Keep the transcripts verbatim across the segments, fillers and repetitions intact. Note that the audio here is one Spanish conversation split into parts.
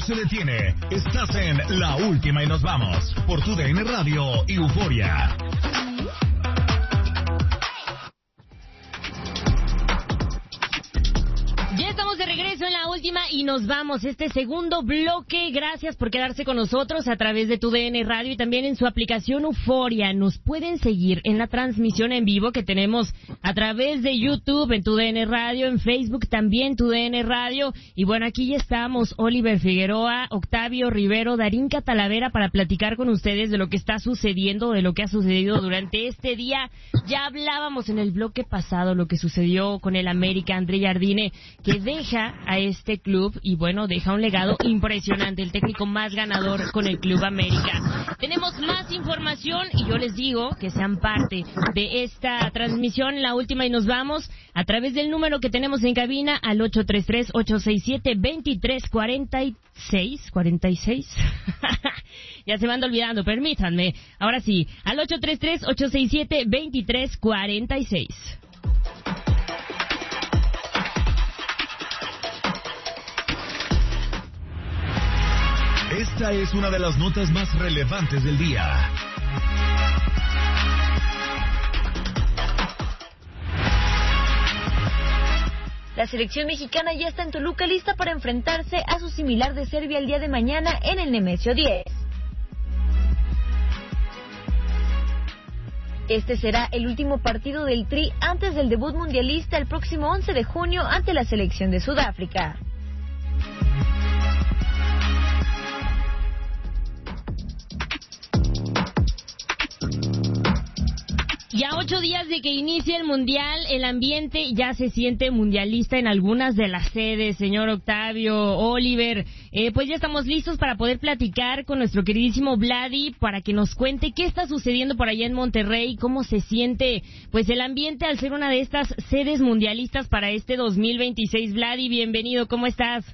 se detiene. Estás en La Última y Nos Vamos por tu D N Radio y Euforia. Ya estamos de regreso en La Última y Nos Vamos. Este segundo bloque, gracias por quedarse con nosotros a través de tu D N Radio y también en su aplicación Euforia. Nos pueden seguir en la transmisión en vivo que tenemos a través de YouTube, en tu D N Radio, en Facebook también tu D N Radio. Y bueno, aquí ya estamos, Oliver Figueroa, Octavio Rivero, Darín Catalavera, para platicar con ustedes de lo que está sucediendo, de lo que ha sucedido durante este día. Ya hablábamos en el bloque pasado lo que sucedió con el América, André Jardine, que deja a este club y bueno, deja un legado impresionante, el técnico más ganador con el Club América. Tenemos más información y yo les digo que sean parte de esta transmisión, La Última y Nos Vamos, a través del número que tenemos en cabina al ocho tres tres, ocho seis siete, dos tres cuatro seis. ¿cuarenta y seis? Ya se me anda olvidando, permítanme. Ahora sí, al ocho tres tres, ocho seis siete, dos tres cuatro seis. Esta es una de las notas más relevantes del día. La selección mexicana ya está en Toluca lista para enfrentarse a su similar de Serbia el día de mañana en el Nemesio diez. Este será el último partido del Tri antes del debut mundialista el próximo once de junio ante la selección de Sudáfrica. Y a ocho días de que inicie el Mundial, el ambiente ya se siente mundialista en algunas de las sedes, señor Octavio, Oliver. Eh, pues ya estamos listos para poder platicar con nuestro queridísimo Vladi para que nos cuente qué está sucediendo por allá en Monterrey, cómo se siente pues el ambiente al ser una de estas sedes mundialistas para este dos mil veintiséis. Vladi, bienvenido, ¿cómo estás?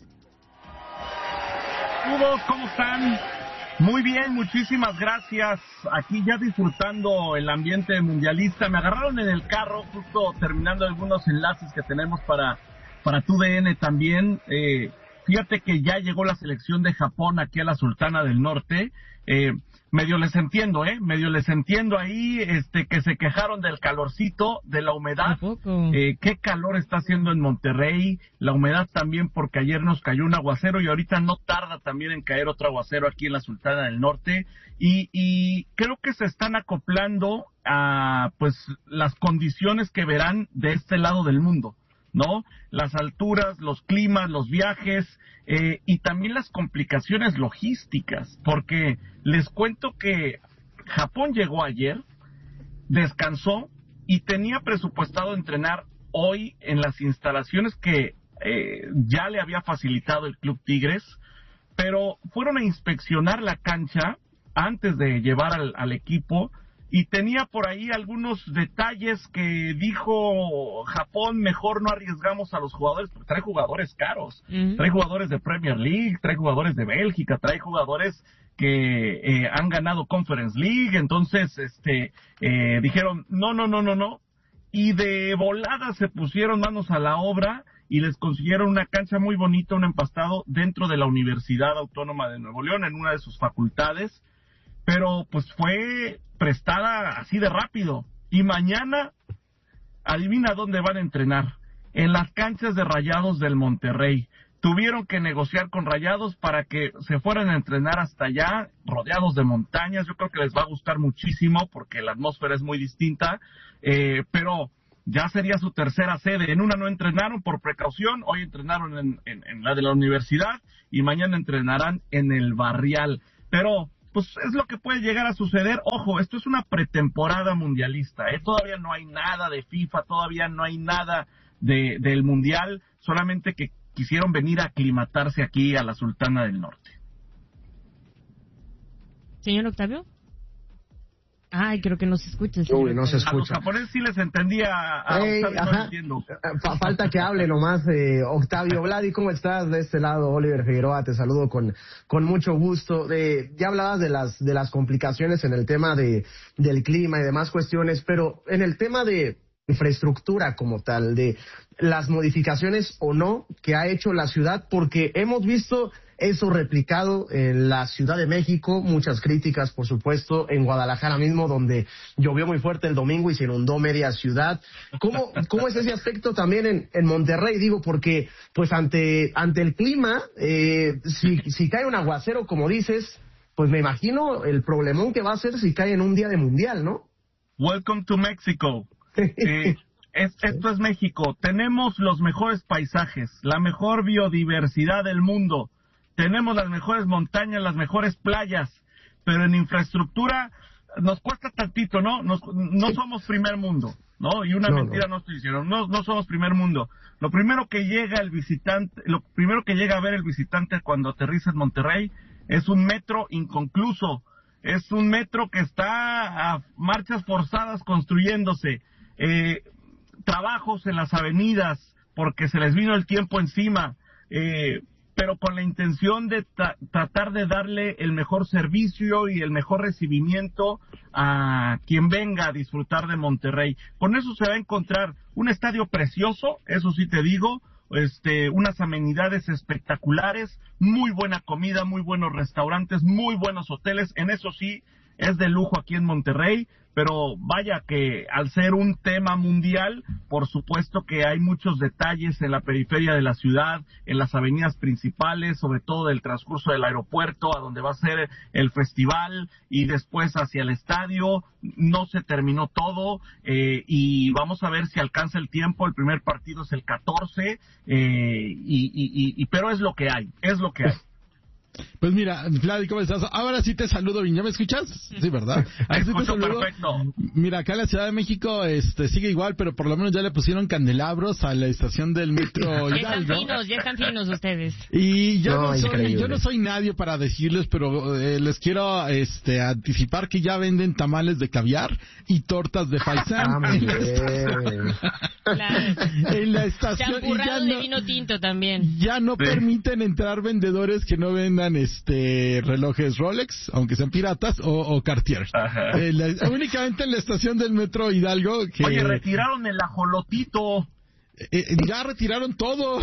Saludos, ¿cómo están? Muy bien, muchísimas gracias. Aquí ya disfrutando el ambiente mundialista. Me agarraron en el carro justo terminando algunos enlaces que tenemos para, para tu D N también. Eh, fíjate que ya llegó la selección de Japón aquí a la Sultana del Norte. Eh, medio les entiendo, ¿eh? Medio les entiendo ahí, este, que se quejaron del calorcito, de la humedad. Eh, qué calor está haciendo en Monterrey, la humedad también porque ayer nos cayó un aguacero y ahorita no tarda también en caer otro aguacero aquí en la Sultana del Norte y, y creo que se están acoplando a, pues, las condiciones que verán de este lado del mundo, ¿no? Las alturas, los climas, los viajes eh, y también las complicaciones logísticas, porque les cuento que Japón llegó ayer, descansó y tenía presupuestado entrenar hoy en las instalaciones que eh, ya le había facilitado el Club Tigres, pero fueron a inspeccionar la cancha antes de llevar al, al equipo y tenía por ahí algunos detalles que dijo Japón, mejor no arriesgamos a los jugadores, porque trae jugadores caros, uh-huh. trae jugadores de Premier League, trae jugadores de Bélgica, trae jugadores que eh, han ganado Conference League, entonces este eh, dijeron, no, no, no, no, no, y de volada se pusieron manos a la obra y les consiguieron una cancha muy bonita, un empastado dentro de la Universidad Autónoma de Nuevo León, en una de sus facultades, pero pues fue prestada así de rápido. Y mañana, adivina dónde van a entrenar, en las canchas de Rayados del Monterrey. Tuvieron que negociar con Rayados para que se fueran a entrenar hasta allá, rodeados de montañas. Yo creo que les va a gustar muchísimo porque la atmósfera es muy distinta, eh, pero ya sería su tercera sede. En una no entrenaron por precaución, hoy entrenaron en, en, en la de la universidad y mañana entrenarán en el Barrial. Pero pues es lo que puede llegar a suceder. Ojo, esto es una pretemporada mundialista, ¿eh? Todavía no hay nada de FIFA, todavía no hay nada de del Mundial, solamente que quisieron venir a aclimatarse aquí a la Sultana del Norte. Señor Octavio. Ay, creo que no se escucha. Uy, no se escucha. A los japoneses sí les entendía, a Ey, Octavio ajá. no entiendo. Fa- Falta que hable nomás, eh, Octavio. Vladi, ¿cómo estás? De este lado, Oliver Figueroa, te saludo con con mucho gusto. De, ya hablabas de las de las complicaciones en el tema de del clima y demás cuestiones, pero en el tema de infraestructura como tal, de las modificaciones o no que ha hecho la ciudad, porque hemos visto eso replicado en la Ciudad de México, muchas críticas, por supuesto, en Guadalajara mismo, donde llovió muy fuerte el domingo y se inundó media ciudad. ¿Cómo, cómo es ese aspecto también en, en Monterrey? Digo, porque pues ante ante el clima, eh, si, si cae un aguacero, como dices, pues me imagino el problemón que va a ser si cae en un día de mundial, ¿no? Welcome to Mexico. Eh, es, esto es México. Tenemos los mejores paisajes, la mejor biodiversidad del mundo. Tenemos las mejores montañas, las mejores playas, pero en infraestructura nos cuesta tantito, ¿no? Nos, no somos primer mundo, ¿no? Y una no, mentira no, no estoy diciendo, no, no somos primer mundo. Lo primero que llega el visitante, lo primero que llega a ver el visitante cuando aterriza en Monterrey es un metro inconcluso, es un metro que está a marchas forzadas construyéndose, eh, trabajos en las avenidas porque se les vino el tiempo encima, eh, pero con la intención de tra- tratar de darle el mejor servicio y el mejor recibimiento a quien venga a disfrutar de Monterrey. Con eso se va a encontrar un estadio precioso, eso sí te digo, este, unas amenidades espectaculares, muy buena comida, muy buenos restaurantes, muy buenos hoteles, en eso sí es de lujo aquí en Monterrey, pero vaya que al ser un tema mundial, por supuesto que hay muchos detalles en la periferia de la ciudad, en las avenidas principales, sobre todo del transcurso del aeropuerto, a donde va a ser el festival, y después hacia el estadio. No se terminó todo, eh, y vamos a ver si alcanza el tiempo. El primer partido es el catorce, eh, y, y, y, pero es lo que hay, es lo que hay. Pues mira, Vladi, ¿cómo estás? Ahora sí te saludo bien. ¿Ya me escuchas? Sí, ¿verdad? Te escucho, sí te saludo. Perfecto. Mira, acá en la Ciudad de México este, sigue igual, pero por lo menos ya le pusieron candelabros a la estación del metro Hidalgo. Ya están finos, ya están finos ustedes. Y yo no, no soy, yo no soy nadie para decirles, pero eh, les quiero este, anticipar que ya venden tamales de caviar y tortas de faisán. Ah, en, la estación, claro. en la estación. Champurrado y ya de no, vino tinto también. Ya no sí. permiten entrar vendedores que no vendan este relojes Rolex, aunque sean piratas, o, o Cartier. Eh, la, únicamente en la estación del metro Hidalgo que... Oye, retiraron el ajolotito. Eh, ya retiraron todo.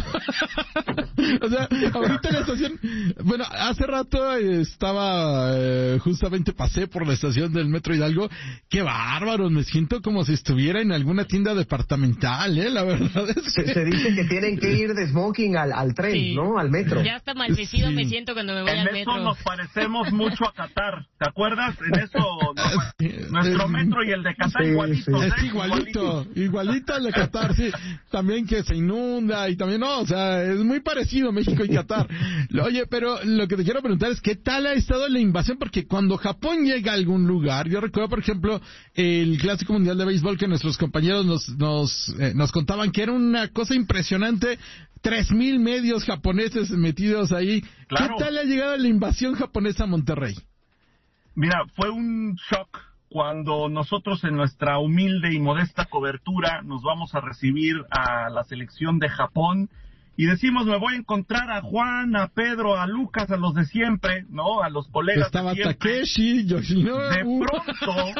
O sea, ahorita en la estación, bueno, hace rato estaba, eh, justamente pasé por la estación del metro Hidalgo. Qué bárbaro, me siento como si estuviera en alguna tienda departamental, eh, la verdad es que... Se, se dice que tienen que ir de smoking al, al tren, sí. ¿no? Al metro. Ya hasta mal vestido Sí. me siento cuando me voy En al eso metro. nos parecemos mucho a Qatar, ¿te acuerdas? En eso, no, nuestro metro y el de Qatar Sí, igualitos, sí. ¿eh? Es igualito, igualito al de Qatar, sí. También que se inunda y también, no, o sea, es muy parecido México y Qatar. Oye, pero lo que te quiero preguntar es, ¿qué tal ha estado la invasión? Porque cuando Japón llega a algún lugar, yo recuerdo, por ejemplo, el Clásico Mundial de Béisbol que nuestros compañeros nos nos, eh, nos contaban que era una cosa impresionante, tres mil medios japoneses metidos ahí. Claro. ¿Qué tal ha llegado la invasión japonesa a Monterrey? Mira, fue un shock cuando nosotros en nuestra humilde y modesta cobertura nos vamos a recibir a la selección de Japón y decimos, me voy a encontrar a Juan, a Pedro, a Lucas, a los de siempre, ¿no? A los colegas Estaba de siempre. Takeshi, Yoshinobu. De pronto,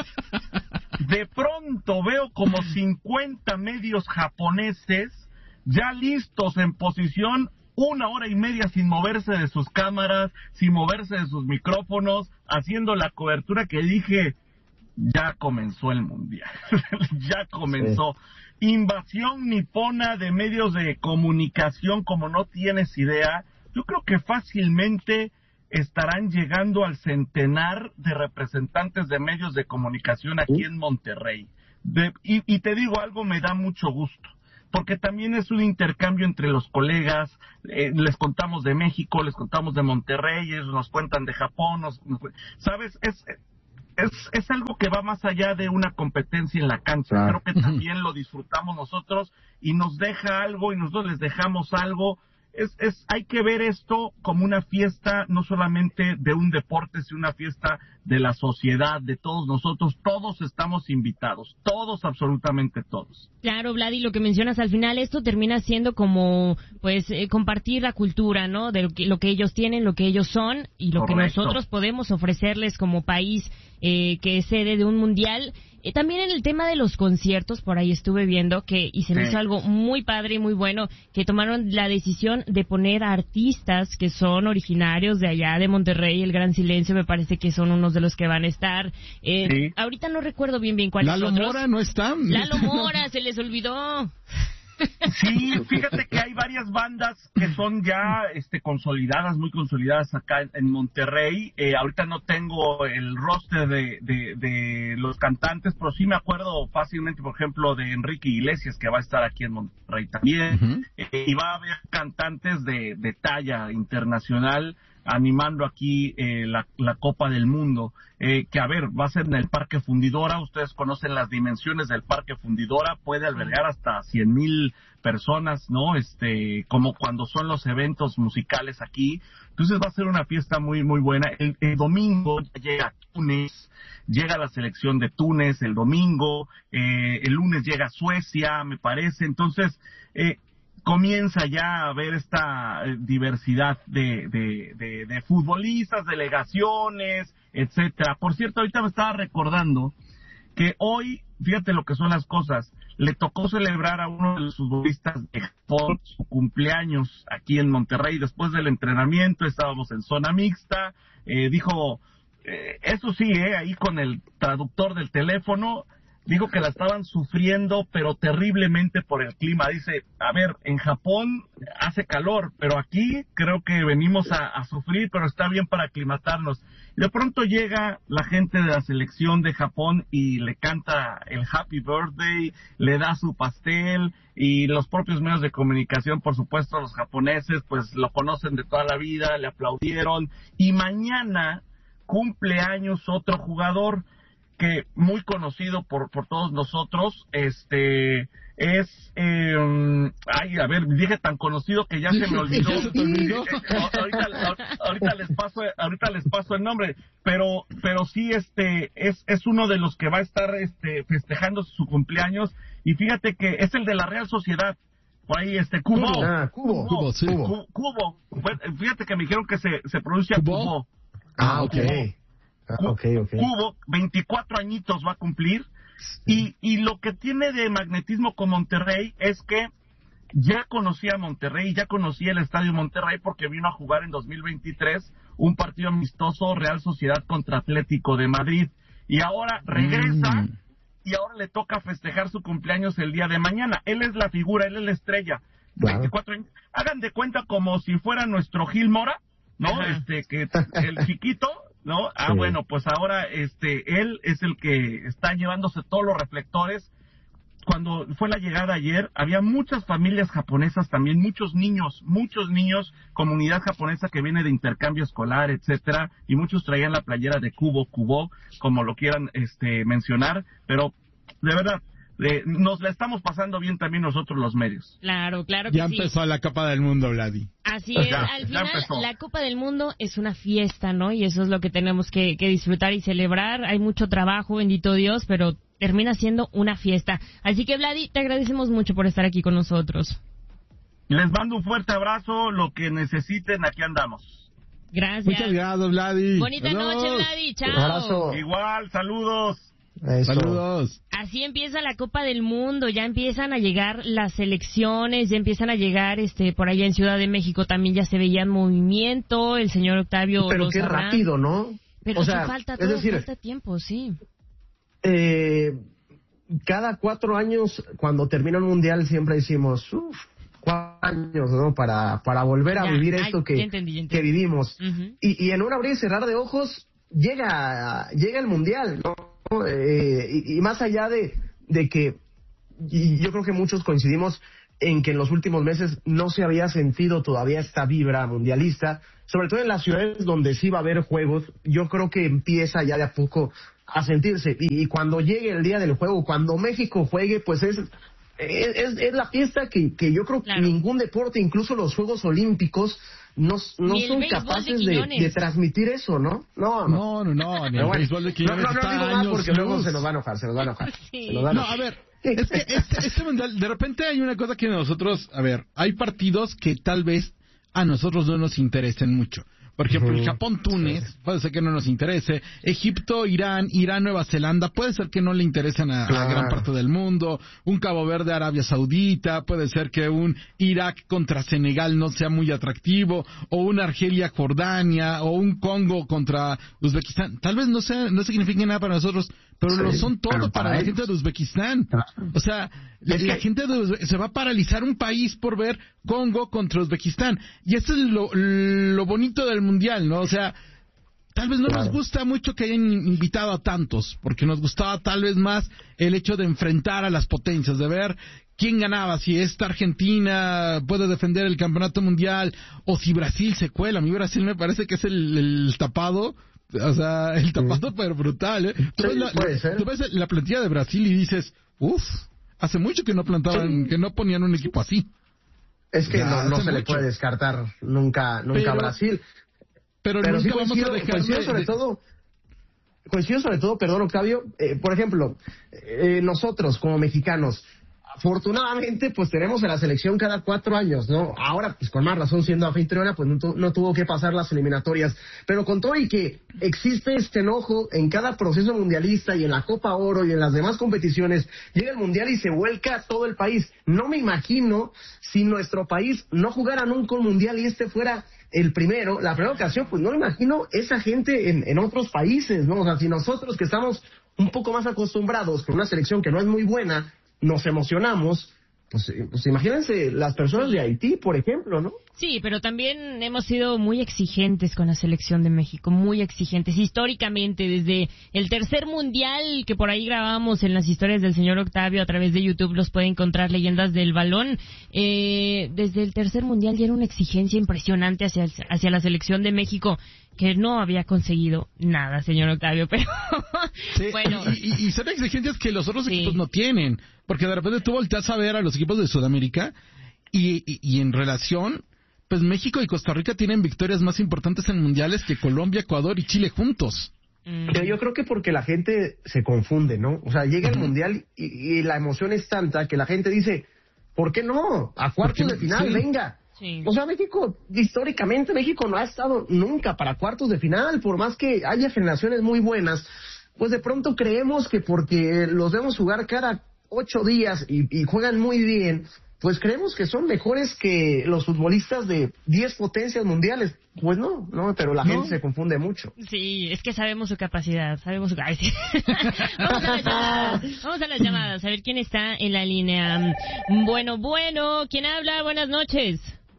de pronto veo como cincuenta medios japoneses ya listos en posición, una hora y media sin moverse de sus cámaras, sin moverse de sus micrófonos, haciendo la cobertura que dije, ya comenzó el mundial, ya comenzó. Sí. Invasión nipona de medios de comunicación como no tienes idea. Yo creo que fácilmente estarán llegando al centenar de representantes de medios de comunicación aquí en Monterrey. De, y, y te digo algo, me da mucho gusto, porque también es un intercambio entre los colegas. Eh, les contamos de México, les contamos de Monterrey, ellos nos cuentan de Japón, nos, ¿sabes? Es... Es, es algo que va más allá de una competencia en la cancha. Claro. Creo que también lo disfrutamos nosotros y nos deja algo y nosotros les dejamos algo. Es, es, hay que ver esto como una fiesta, no solamente de un deporte, sino una fiesta de la sociedad, de todos nosotros. Todos estamos invitados, todos, absolutamente todos. Claro, Vladi, lo que mencionas al final, esto termina siendo como, pues, eh, compartir la cultura, ¿no? De lo que, lo que ellos tienen, lo que ellos son y lo Correcto. que nosotros podemos ofrecerles como país eh, que es sede de un mundial. Eh, también en el tema de los conciertos, por ahí estuve viendo que, y se me Sí. hizo algo muy padre y muy bueno, que tomaron la decisión de poner a artistas que son originarios de allá de Monterrey. El Gran Silencio me parece que son unos de los que van a estar. Eh, Sí. Ahorita no recuerdo bien bien cuáles Lalo otros. Mora no está. Lalo Mora, se les olvidó. Sí, fíjate que hay varias bandas que son ya este, consolidadas, muy consolidadas acá en, en Monterrey. Eh, ahorita no tengo el roster de, de, de los cantantes, pero sí me acuerdo fácilmente, por ejemplo, de Enrique Iglesias, que va a estar aquí en Monterrey también. Ujú. Eh, y va a haber cantantes de, de talla internacional animando aquí eh, la, la Copa del Mundo, eh, que a ver, va a ser en el Parque Fundidora. Ustedes conocen las dimensiones del Parque Fundidora, puede albergar hasta cien mil personas, ¿no? Este, como cuando son los eventos musicales aquí. Entonces va a ser una fiesta muy, muy buena. El, el domingo llega Túnez, llega la selección de Túnez el domingo, eh, el lunes llega Suecia, me parece. Entonces, eh, comienza ya a haber esta eh, diversidad de, de, de, de futbolistas, delegaciones, etcétera. Por cierto, ahorita me estaba recordando que hoy, fíjate lo que son las cosas, le tocó celebrar a uno de los futbolistas de Japón su cumpleaños aquí en Monterrey. Después del entrenamiento estábamos en zona mixta, eh, dijo, eh, eso sí, eh, ahí con el traductor del teléfono, dijo que la estaban sufriendo, pero terriblemente por el clima. Dice, a ver, en Japón hace calor, pero aquí creo que venimos a, a sufrir, pero está bien para aclimatarnos. Y de pronto llega la gente de la selección de Japón y le canta el Happy Birthday, le da su pastel, y los propios medios de comunicación, por supuesto, los japoneses, pues lo conocen de toda la vida, le aplaudieron. Y mañana cumple años otro jugador que muy conocido por por todos nosotros, este es eh, ay, a ver, dije tan conocido que ya se me olvidó. Ya se te olvidó. ahorita, ahorita les paso ahorita les paso el nombre, pero pero sí este es es uno de los que va a estar este festejando su cumpleaños, y fíjate que es el de la Real Sociedad. Por ahí, este, Cubo. Ah, Cubo. Cubo, sí. Cubo. Cubo. Fíjate que me dijeron que se, se pronuncia Cubo. Cubo. Ah, ok. Ah, ok, ok. Cubo, veinticuatro añitos va a cumplir. Y, y lo que tiene de magnetismo con Monterrey es que ya conocía a Monterrey, ya conocía el Estadio Monterrey porque vino a jugar en dos mil veintitrés un partido amistoso Real Sociedad contra Atlético de Madrid. Y ahora regresa Mm. y ahora le toca festejar su cumpleaños el día de mañana. Él es la figura, él es la estrella. Claro. veinticuatro años. Hagan de cuenta como si fuera nuestro Gil Mora, ¿no? Ajá. Este, que el chiquito, ¿no? Ah, Sí. bueno, pues ahora este él es el que está llevándose todos los reflectores. Cuando fue la llegada ayer, había muchas familias japonesas también, muchos niños, muchos niños, comunidad japonesa que viene de intercambio escolar, etcétera, y muchos traían la playera de Cubo, Cubo, como lo quieran este mencionar, pero de verdad, eh, nos la estamos pasando bien también nosotros los medios. Claro, claro que Ya sí. empezó la Copa del Mundo, Vladi. Así es, Ya, al ya final empezó. la Copa del Mundo es una fiesta, ¿no? Y eso es lo que tenemos que, que disfrutar y celebrar. Hay mucho trabajo, bendito Dios, pero termina siendo una fiesta. Así que, Vladi, te agradecemos mucho por estar aquí con nosotros. Les mando un fuerte abrazo, lo que necesiten, aquí andamos. Gracias. Muchas gracias, Vladi. Bonita Saludos. noche, Vladi. Chao. Un abrazo. Igual, saludos. Eso. Saludos. Así empieza la Copa del Mundo, ya empiezan a llegar las selecciones, ya empiezan a llegar, este, por allá en Ciudad de México también ya se veía en movimiento, el señor Octavio Pero lo qué sabrá. rápido, ¿no? Pero o sí sea, falta es todo, decir, falta tiempo, sí. eh, cada cuatro años, cuando termina un mundial, siempre decimos, uff, cuatro años, ¿no? Para, para volver a Ya, vivir ay, esto ya que, entendí, ya entendí. que vivimos. Ujú. y, y en un abrir y cerrar de ojos, llega, llega el mundial, ¿no? Eh, y, y más allá de, de que, y yo creo que muchos coincidimos en que en los últimos meses no se había sentido todavía esta vibra mundialista, sobre todo en las ciudades donde sí va a haber juegos. Yo creo que empieza ya de a poco a sentirse, y, y cuando llegue el día del juego, cuando México juegue, pues es es, es la fiesta que, que yo creo Claro. que ningún deporte, incluso los Juegos Olímpicos, no, no Ni el son béisbol de capaces de, Quiñones. de transmitir eso, ¿no? No, no. No, no, no, ni Pero el bueno, béisbol de no, Quiñones no, no está digo más años porque luego luz. se nos va a enojar, se nos va a enojar. Sí. Se nos va a No, enojar. a ver, es que este, este mundial, de repente hay una cosa que nosotros, a ver, hay partidos que tal vez a nosotros no nos interesen mucho. Por ejemplo, Uh-huh. el Japón-Túnez, puede ser que no nos interese. Egipto, Irán, Irán-Nueva Zelanda, puede ser que no le interesen a, Claro. a gran parte del mundo. Un Cabo Verde, Arabia Saudita, puede ser que un Irak contra Senegal no sea muy atractivo, o un Argelia-Jordania, o un Congo contra Uzbekistán. Tal vez no sea, no signifique nada para nosotros, pero Sí, lo son todo pero para, para la ellos. gente de Uzbekistán. Claro. O sea, la, Es la que- gente de Uzbe- se va a paralizar un país por ver Congo contra Uzbekistán. Y eso es lo, lo bonito del mundial, ¿no? O sea, tal vez no Claro. nos gusta mucho que hayan invitado a tantos, porque nos gustaba tal vez más el hecho de enfrentar a las potencias, de ver quién ganaba, si esta Argentina puede defender el campeonato mundial, o si Brasil se cuela. A mí Brasil me parece que es el, el tapado, o sea, el tapado Sí. pero brutal, ¿eh? Tú, Sí, ves la, puede ser. tú ves la plantilla de Brasil y dices, uff, hace mucho que no plantaban, Sí. que no ponían un equipo así. Es que Ya, no, no hace se le mucho. puede descartar nunca, nunca Pero- a Brasil. Pero, Pero sí nunca vamos coincido, a dejar coincido de- sobre de- todo, coincido sobre todo, perdón Octavio, eh, por ejemplo, eh, nosotros como mexicanos, afortunadamente pues tenemos a la selección cada cuatro años, ¿no? Ahora pues con más razón siendo anfitriona pues no, tu- no tuvo que pasar las eliminatorias, pero con todo y que existe este enojo en cada proceso mundialista y en la Copa Oro y en las demás competiciones, llega el mundial y se vuelca a todo el país. No me imagino si nuestro país no jugara nunca un mundial y este fuera el primero, la primera ocasión, pues no me imagino esa gente en, en otros países, ¿no? O sea, si nosotros que estamos un poco más acostumbrados con una selección que no es muy buena, nos emocionamos, pues, eh, pues imagínense las personas de Haití, por ejemplo, ¿no? Sí, pero también hemos sido muy exigentes con la selección de México, muy exigentes históricamente, desde el tercer mundial que por ahí grabamos en las historias del señor Octavio a través de YouTube, los puede encontrar Leyendas del Balón. Eh, desde el tercer mundial ya era una exigencia impresionante hacia, hacia la selección de México, que no había conseguido nada, señor Octavio, pero Sí, bueno. y, y- y son exigencias que los otros Sí. equipos no tienen, porque de repente tú volteas a ver a los equipos de Sudamérica y, y, y en relación, pues México y Costa Rica tienen victorias más importantes en mundiales que Colombia, Ecuador y Chile juntos. Mm. Pero yo creo que porque la gente se confunde, ¿no? O sea, llega el Ujú. mundial y, y la emoción es tanta que la gente dice, ¿por qué no? A cuartos qué? de final, Sí. venga. Sí. O sea, México, históricamente, México no ha estado nunca para cuartos de final, por más que haya generaciones muy buenas, pues de pronto creemos que porque los vemos jugar cada ocho días y, y juegan muy bien, pues creemos que son mejores que los futbolistas de diez potencias mundiales. Pues no, no, pero la ¿No? gente se confunde mucho. Sí, es que sabemos su capacidad, sabemos su... Ay, sí. Vamos a las llamadas, vamos a las llamadas, a ver quién está en la línea. Bueno, bueno, ¿quién habla? Buenas noches.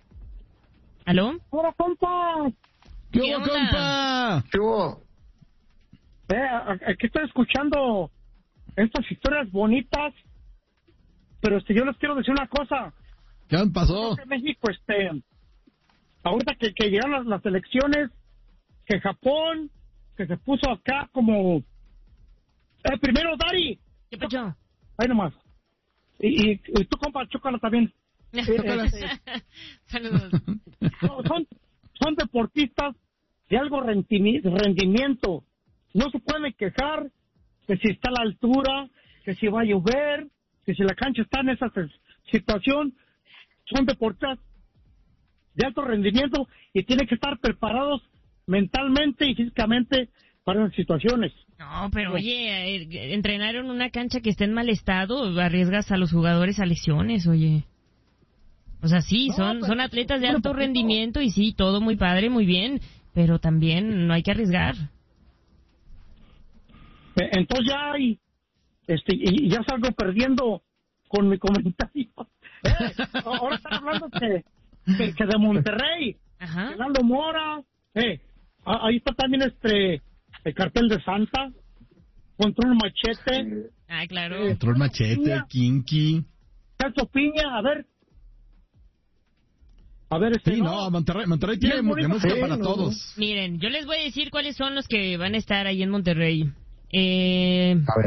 ¿Aló? Hola, compa. ¿Qué ¿Qué hubo, onda? compa? ¿Qué hubo? Eh, a- aquí estoy escuchando estas historias bonitas, pero este, yo les quiero decir una cosa. ¿Qué pasó? Que México, este, ahorita que, que llegaron las, las elecciones, que Japón, que se puso acá como... Eh, primero, Dari, ¿Qué pasó? ahí nomás. Y, y, y tú, compa, chócala también. Chócalas. Saludos. No, son, son deportistas de algo rendimi- rendimiento. No se pueden quejar que si está a la altura, que si va a llover, que si la cancha está en esa s- situación. Son deportistas de alto rendimiento y tienen que estar preparados mentalmente y físicamente para esas situaciones. No, pero oye, eh, entrenar en una cancha que esté en mal estado, arriesgas a los jugadores a lesiones, oye. O sea, sí, No, son, pero- son atletas de bueno, alto pues, rendimiento y sí, todo muy padre, muy bien, pero también no hay que arriesgar. Eh, Entonces ya hay, este, y y ya salgo perdiendo con mi comentario. Eh, ahora están hablando que, que, que de Monterrey, Ajá. Fernando Mora, eh, a- ahí está también este el cartel de Santa, Control Machete, Ah, claro. Eh, Control Machete, Kinky. Celso Piña, a ver, a ver este. Sí, no, Monterrey, Monterrey tiene Bien bonito. música Sí, para no, todos. Miren, yo les voy a decir cuáles son los que van a estar ahí en Monterrey. Eh... A ver.